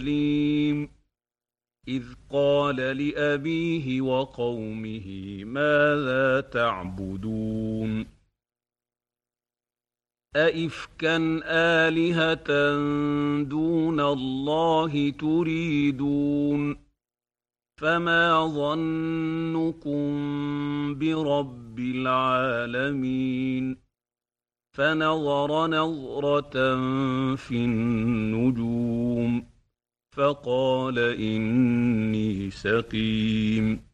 إذ قال لأبيه وقومه ماذا تعبدون أئفكا آلهة دون الله تريدون فما ظنكم برب العالمين فنظر نظرة في النجوم فقال إني سقيم